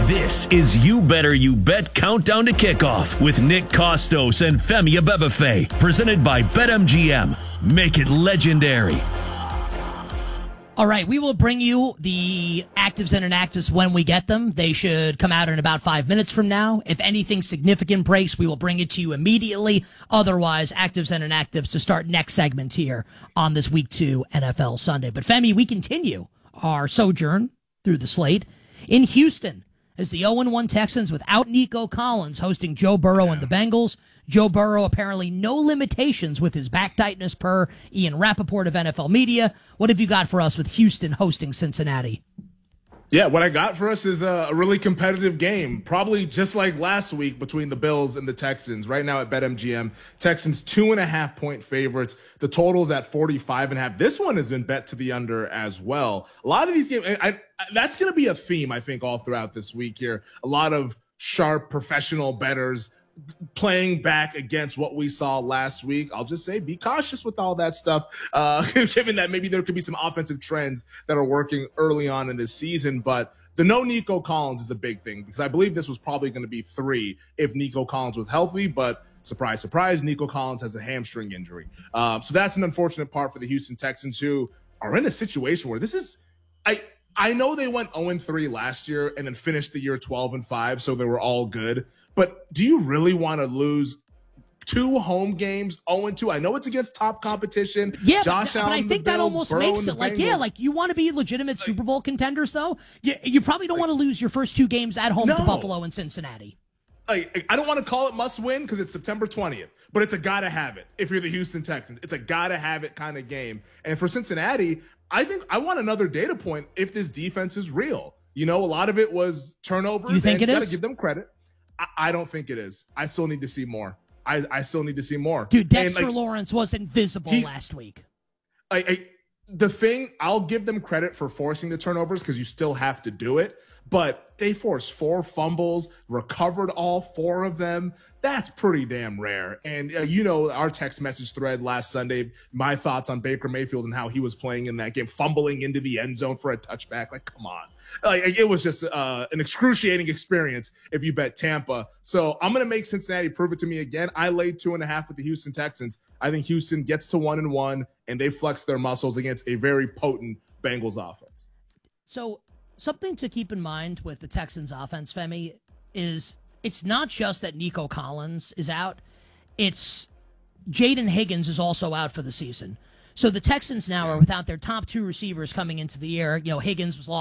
This is You Better You Bet Countdown to Kickoff with Nick Costos and Femi Abebefe, presented by BetMGM. Make it legendary. All right, we will bring you the actives and inactives when we get them. They should come out in about 5 minutes from now. If anything significant breaks, we will bring it to you immediately. Otherwise, actives and inactives to start next segment here on this Week 2 NFL Sunday. But Femi, we continue our sojourn through the slate in Houston as the 0-1 Texans without Nico Collins hosting Joe Burrow and the Bengals. Joe Burrow apparently no limitations with his back tightness per Ian Rappaport of NFL Media. What have you got for us with Houston hosting Cincinnati? Yeah, what I got for us is a really competitive game, probably just like last week between the Bills and the Texans. Right now at BetMGM, Texans 2.5-point favorites. The total's at 45.5. This one has been bet to the under as well. A lot of these games, that's going to be a theme, I think, all throughout this week here. A lot of sharp professional bettors playing back against what we saw last week. I'll just say be cautious with all that stuff, given that maybe there could be some offensive trends that are working early on in this season. But the no Nico Collins is a big thing because I believe this was probably going to be 3 if Nico Collins was healthy. But surprise, surprise, Nico Collins has a hamstring injury. So that's an unfortunate part for the Houston Texans, who are in a situation where this is I know they went 0-3 last year and then finished the year 12-5, so they were all good. But do you really want to lose 2 home games 0-2? I know it's against top competition. Yeah, Josh but Allen, I think the that Bills, almost Burrow, makes and it the like, Bengals. like you want to be legitimate Super Bowl contenders, though. You probably don't want to lose your first 2 games at home to Buffalo and Cincinnati. I don't want to call it must win because it's September 20th, but it's a gotta have it. If you're the Houston Texans, it's a gotta have it kind of game. And for Cincinnati, I think I want another data point if this defense is real. You know, a lot of it was turnovers. You think and it is? Got to give them credit. I don't think it is. I still need to see more. I still need to see more. Dude, Dexter Lawrence was invisible last week. The thing, I'll give them credit for forcing the turnovers because you still have to do it. But they forced 4 fumbles, recovered all 4 of them. That's pretty damn rare. And our text message thread last Sunday, my thoughts on Baker Mayfield and how he was playing in that game, fumbling into the end zone for a touchback. Like, come on. It was just an excruciating experience if you bet Tampa. So I'm going to make Cincinnati prove it to me again. I laid 2.5 with the Houston Texans. I think Houston gets to 1-1, and they flex their muscles against a very potent Bengals offense. So something to keep in mind with the Texans offense, Femi, is it's not just that Nico Collins is out. It's Jaden Higgins is also out for the season. So the Texans now are without their top 2 receivers coming into the year. Higgins was lost